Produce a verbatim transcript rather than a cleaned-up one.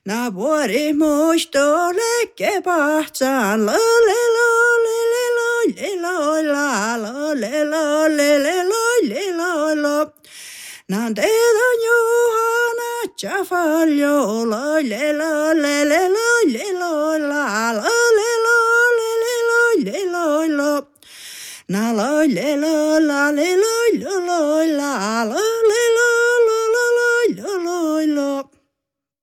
Na vuori muistolle kepahtsaan, lo le lo le le lo le lo la lo le lo le le lo le lo lo. Na teidän Juhana Jafaljo, lo le lo le le lo le lo la lo le lo le le lo le lo lo. Na lo le lo la le lo lo la lo le lo.